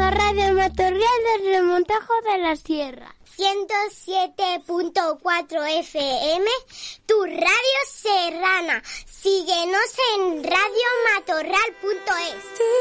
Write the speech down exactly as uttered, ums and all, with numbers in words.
la radio Matorral del Remontajo de la Sierra. ciento siete punto cuatro F M, tu radio serrana. Síguenos en radio matorral punto es.